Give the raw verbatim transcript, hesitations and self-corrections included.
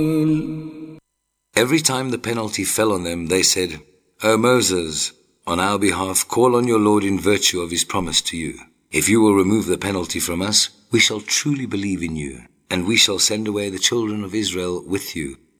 Every time the penalty fell on them, they said, O Moses, on our behalf, call on your Lord in virtue of his promise to you. If you will remove the penalty from us, we shall truly believe in you, and we shall send away the children of Israel with you.